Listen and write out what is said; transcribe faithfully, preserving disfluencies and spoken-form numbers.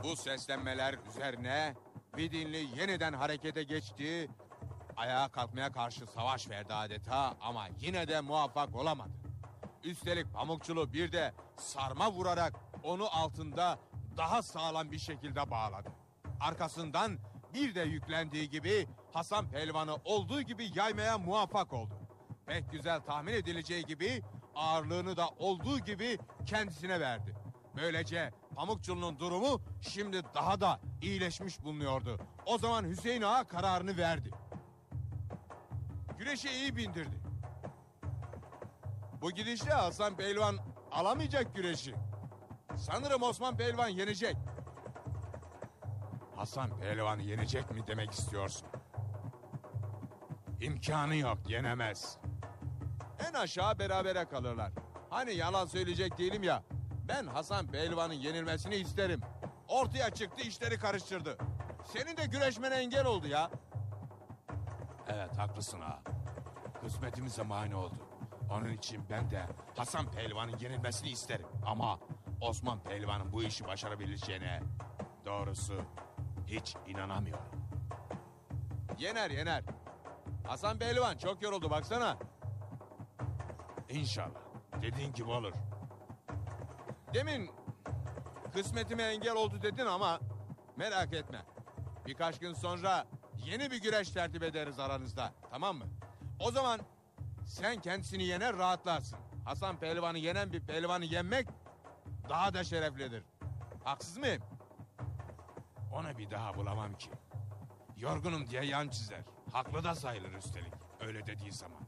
Bu seslenmeler üzerine Vidinli yeniden harekete geçti. Ayağa kalkmaya karşı savaş verdi adeta ama yine de muvaffak olamadı. Üstelik Pamukçulu bir de sarma vurarak onu altında daha sağlam bir şekilde bağladı. Arkasından bir de yüklendiği gibi Hasan Pehlivan'ı olduğu gibi yaymaya muvaffak oldu. Pek güzel tahmin edileceği gibi ağırlığını da olduğu gibi kendisine verdi. Böylece Pamukçulu'nun durumu şimdi daha da iyileşmiş bulunuyordu. O zaman Hüseyin Ağa kararını verdi. Güreşe iyi bindirdi. Bu gidişle Hasan Pehlivan alamayacak güreşi. Sanırım Osman Pehlivan yenecek. Hasan Pehlivan'ı yenecek mi demek istiyorsun? İmkanı yok, yenemez. En aşağı berabere kalırlar. Hani yalan söyleyecek değilim ya. Ben Hasan Pehlivan'ın yenilmesini isterim. Ortaya çıktı, işleri karıştırdı. Senin de güreşmene engel oldu ya. Evet, haklısın ha. Kısmetimize mani oldu. Onun için ben de Hasan Pehlivan'ın yenilmesini isterim. Ama Osman Pehlivan'ın bu işi başarabileceğine doğrusu hiç inanamıyorum. Yener yener. Hasan Pehlivan çok yoruldu baksana. İnşallah. Dediğin gibi olur. Demin kısmetime engel oldu dedin ama merak etme. Birkaç gün sonra yeni bir güreş tertip ederiz aranızda. Tamam mı? O zaman sen kendisini yener rahatlarsın. Hasan Pehlivan'ı yenen bir pehlivanı yenmek daha da şereflidir. Haksız mıyım? Onu bir daha bulamam ki. Yorgunum diye yan çizer. Haklı da sayılır üstelik. Öyle dediği zaman.